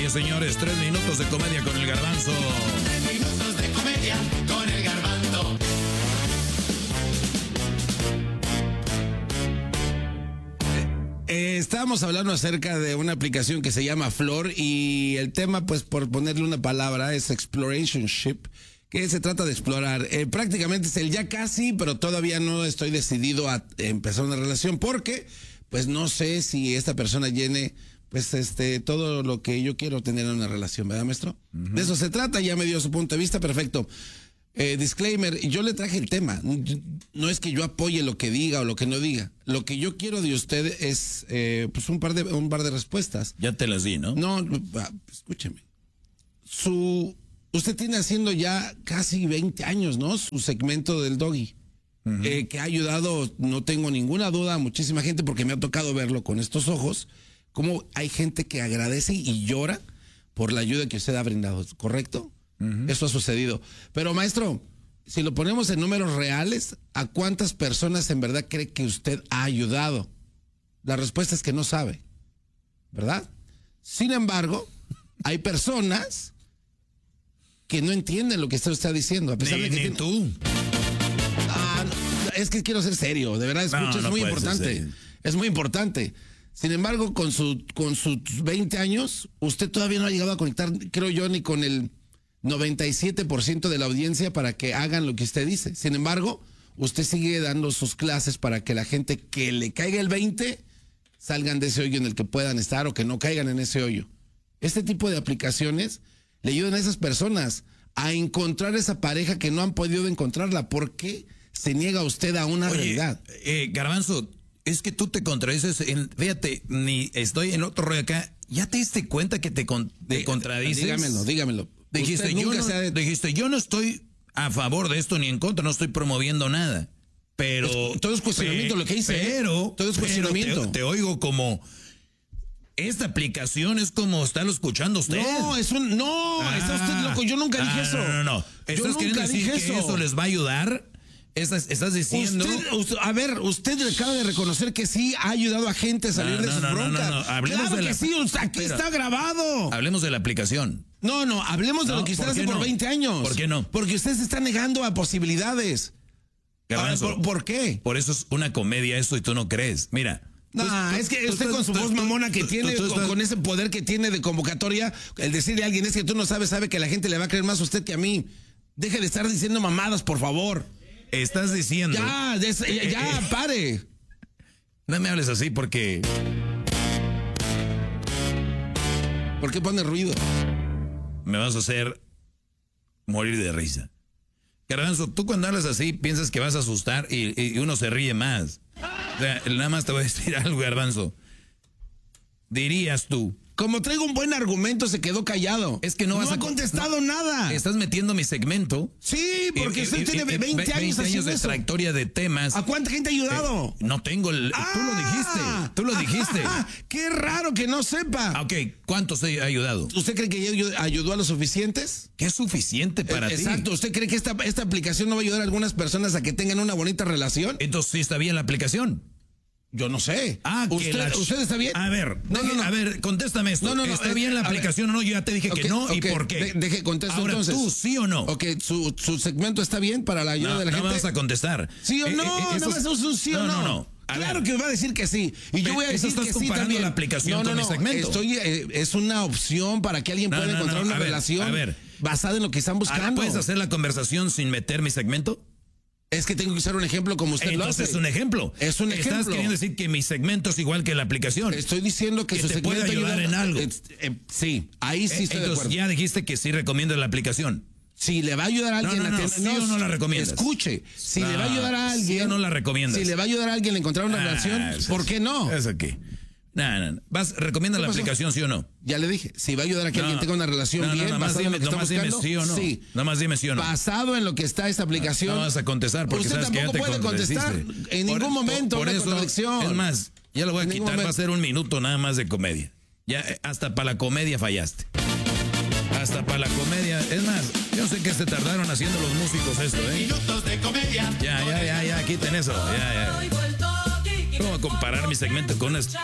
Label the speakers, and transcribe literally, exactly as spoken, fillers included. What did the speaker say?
Speaker 1: años, señores. Tres minutos de comedia con el Garbanzo.
Speaker 2: Tres minutos de comedia con el Garbanzo.
Speaker 3: Eh, estábamos hablando acerca de una aplicación que se llama Flor y el tema, pues por ponerle una palabra, es explorationship, que se trata de explorar. Eh, prácticamente es el ya casi, pero todavía no estoy decidido a empezar una relación porque, pues no sé si esta persona llene, pues este, todo lo que yo quiero tener en una relación, ¿verdad, maestro? Uh-huh. De eso se trata, ya me dio su punto de vista, perfecto. Eh, disclaimer, yo le traje el tema. No es que yo apoye lo que diga o lo que no diga. Lo que yo quiero de usted es eh, pues un par de un par de respuestas.
Speaker 1: Ya te las di, ¿no?
Speaker 3: No, escúcheme. Su usted tiene haciendo ya casi veinte años, ¿no? Su segmento del Doggy. Uh-huh. eh, que ha ayudado, no tengo ninguna duda, a muchísima gente porque me ha tocado verlo con estos ojos. Como hay gente que agradece y llora por la ayuda que usted ha brindado, ¿correcto? Uh-huh. Eso ha sucedido. Pero, maestro, si lo ponemos en números reales, ¿a cuántas personas en verdad cree que usted ha ayudado? La respuesta es que no sabe, ¿verdad? Sin embargo, hay personas que no entienden lo que usted está diciendo. A pesar
Speaker 1: ni,
Speaker 3: de que
Speaker 1: ni
Speaker 3: tiene...
Speaker 1: tú.
Speaker 3: Ah, es que quiero ser serio, de verdad, escucho, no, es no muy importante. Es muy importante. Sin embargo, con, su, con sus veinte años, usted todavía no ha llegado a conectar, creo yo, ni con el noventa y siete por ciento de la audiencia para que hagan lo que usted dice. Sin embargo, usted sigue dando sus clases para que la gente que le caiga el veinte salgan de ese hoyo en el que puedan estar o que no caigan en ese hoyo. Este tipo de aplicaciones le ayudan a esas personas a encontrar esa pareja que no han podido encontrarla. ¿Por qué se niega usted a una
Speaker 1: Oye,
Speaker 3: realidad?
Speaker 1: Eh, Garbanzo, es que tú te contradices. En, fíjate, ni estoy en otro rollo acá. ¿Ya te diste cuenta que te, con, te contradices?
Speaker 3: Dígamelo, dígamelo.
Speaker 1: Dijiste yo, no, de... dijiste, yo no estoy a favor de esto ni en contra, no estoy promoviendo nada. Pero.
Speaker 3: Es, todo es cuestionamiento
Speaker 1: pe,
Speaker 3: lo que hice.
Speaker 1: Pero.
Speaker 3: Todo es cuestionamiento.
Speaker 1: Te, te oigo como. Esta aplicación es como estarlo escuchando usted.
Speaker 3: No, es un. No, ah, está usted loco. Yo nunca dije
Speaker 1: ah,
Speaker 3: eso.
Speaker 1: No, no, no.
Speaker 3: Yo nunca dije
Speaker 1: que
Speaker 3: eso.
Speaker 1: eso les va a ayudar. Estás, estás diciendo.
Speaker 3: Usted, usted, a ver, usted acaba de reconocer que sí ha ayudado a gente a salir
Speaker 1: no,
Speaker 3: de
Speaker 1: no,
Speaker 3: sus
Speaker 1: no,
Speaker 3: broncas.
Speaker 1: No, no, no. Hablemos
Speaker 3: claro
Speaker 1: de la...
Speaker 3: que sí, aquí Espera. Está grabado.
Speaker 1: Hablemos de la aplicación.
Speaker 3: No, no, hablemos de no, lo que usted hace no? por veinte años.
Speaker 1: ¿Por qué no?
Speaker 3: Porque usted se está negando a posibilidades.
Speaker 1: Garbanzo,
Speaker 3: ¿por, ¿Por qué?
Speaker 1: Por eso es una comedia esto y tú no crees. Mira.
Speaker 3: No, nah, es que usted tú, con su tú, voz tú, mamona que tiene, tú, con, con ese poder que tiene de convocatoria, el decirle a alguien es que tú no sabes, sabe que la gente le va a creer más a usted que a mí. Deje de estar diciendo mamadas, por favor.
Speaker 1: Estás diciendo.
Speaker 3: Ya, des, ya, ya eh, pare.
Speaker 1: No me hables así porque.
Speaker 3: ¿Por qué pone ruido?
Speaker 1: Me vas a hacer morir de risa. Garbanzo, tú cuando hablas así piensas que vas a asustar y, y uno se ríe más. O sea, nada más te voy a decir algo, Garbanzo. Dirías tú.
Speaker 3: Como traigo un buen argumento, se quedó callado.
Speaker 1: Es que no,
Speaker 3: no
Speaker 1: vas
Speaker 3: ha
Speaker 1: a
Speaker 3: contestado
Speaker 1: no,
Speaker 3: nada.
Speaker 1: Estás metiendo mi segmento.
Speaker 3: Sí, porque y, usted y, tiene veinte, veinte años,
Speaker 1: veinte años de
Speaker 3: eso.
Speaker 1: trayectoria de temas.
Speaker 3: ¿A cuánta gente ha ayudado?
Speaker 1: Eh, no tengo el. Ah, tú lo dijiste. Tú lo dijiste.
Speaker 3: Ah, qué raro que no sepa.
Speaker 1: Ok, ¿cuántos he ayudado?
Speaker 3: ¿Usted cree que ayudó a los suficientes?
Speaker 1: ¿Qué es suficiente para
Speaker 3: eh,
Speaker 1: ti?
Speaker 3: Exacto. ¿Usted cree que esta, esta aplicación no va a ayudar a algunas personas a que tengan una bonita relación?
Speaker 1: Entonces sí está bien la aplicación.
Speaker 3: Yo no sé.
Speaker 1: Ah,
Speaker 3: ¿Usted,
Speaker 1: la...
Speaker 3: ¿Usted está bien?
Speaker 1: A ver, no, deje, no, no. a ver, contéstame esto.
Speaker 3: No, no, no,
Speaker 1: ¿Está
Speaker 3: eh,
Speaker 1: bien la aplicación
Speaker 3: ver.
Speaker 1: o no? Yo ya te dije okay, que no.
Speaker 3: Okay,
Speaker 1: ¿Y por qué?
Speaker 3: De, deje, contesto
Speaker 1: Ahora,
Speaker 3: entonces.
Speaker 1: ¿tú sí o no?
Speaker 3: Ok, ¿su, su segmento está bien para la ayuda
Speaker 1: no,
Speaker 3: de la
Speaker 1: no
Speaker 3: gente?
Speaker 1: No vas a contestar.
Speaker 3: ¿Sí o no?
Speaker 1: Eh, eh,
Speaker 3: no vas a un sí
Speaker 1: no,
Speaker 3: o no.
Speaker 1: No, no,
Speaker 3: a claro ver. Que va a decir que sí. Y yo voy a decir
Speaker 1: estás
Speaker 3: que sí
Speaker 1: comparando
Speaker 3: también.
Speaker 1: la aplicación
Speaker 3: no, no,
Speaker 1: con
Speaker 3: no,
Speaker 1: mi segmento.
Speaker 3: Estoy, eh, es una opción para que alguien
Speaker 1: no,
Speaker 3: pueda
Speaker 1: no,
Speaker 3: encontrar
Speaker 1: no,
Speaker 3: una
Speaker 1: a ver,
Speaker 3: relación
Speaker 1: a ver.
Speaker 3: basada en lo que están buscando.
Speaker 1: ¿Puedes hacer la conversación sin meter mi segmento?
Speaker 3: Es que tengo que usar un ejemplo como usted
Speaker 1: Entonces
Speaker 3: lo hace.
Speaker 1: es un ejemplo.
Speaker 3: Es un ejemplo.
Speaker 1: Estás queriendo decir que mi segmento es igual que la aplicación.
Speaker 3: Estoy diciendo que,
Speaker 1: que
Speaker 3: su
Speaker 1: te
Speaker 3: segmento
Speaker 1: puede ayudar
Speaker 3: ayuda,
Speaker 1: en algo.
Speaker 3: Eh, eh, sí, ahí sí
Speaker 1: eh,
Speaker 3: estoy
Speaker 1: entonces,
Speaker 3: de acuerdo.
Speaker 1: Ya dijiste que sí recomiendas la aplicación.
Speaker 3: Si le va a ayudar a alguien
Speaker 1: no, no, no,
Speaker 3: a
Speaker 1: ¿sí o no la recomiendas?
Speaker 3: Escuche, si
Speaker 1: no,
Speaker 3: le va a ayudar a alguien.
Speaker 1: ¿Sí o no la recomiendas?
Speaker 3: Si le va a ayudar a alguien a encontrar una ah, relación, ¿por qué no?
Speaker 1: Eso aquí. No, no, no. ¿Vas, ¿Recomiendas la aplicación, sí o no?
Speaker 3: Ya le dije, si va a ayudar a que
Speaker 1: no,
Speaker 3: alguien tenga una relación
Speaker 1: no,
Speaker 3: bien,
Speaker 1: no, no,
Speaker 3: basado
Speaker 1: dime,
Speaker 3: en lo que está buscando,
Speaker 1: dime sí o no.
Speaker 3: Sí.
Speaker 1: Nomás dime sí o no.
Speaker 3: Basado en lo que está esta aplicación.
Speaker 1: No, no vas a contestar porque
Speaker 3: usted
Speaker 1: sabes que ya te
Speaker 3: puede contestar en
Speaker 1: por,
Speaker 3: ningún momento
Speaker 1: por, por
Speaker 3: una
Speaker 1: eso,
Speaker 3: contradicción.
Speaker 1: Es más, ya lo voy a
Speaker 3: en
Speaker 1: quitar, va a ser un minuto nada más de comedia. Ya hasta para la comedia fallaste. Hasta para la comedia. Es más, yo sé que se tardaron haciendo los músicos esto, ¿eh?
Speaker 2: Minutos de comedia.
Speaker 1: Ya, ya, ya, ya, quiten eso. Ya, ya. ¿Cómo comparar mi segmento con esto?